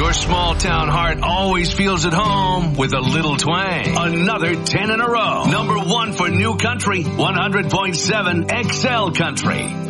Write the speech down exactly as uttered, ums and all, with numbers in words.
Your small town heart always feels at home with a little twang. Another ten in a row. Number one for New Country, one hundred point seven X L Country.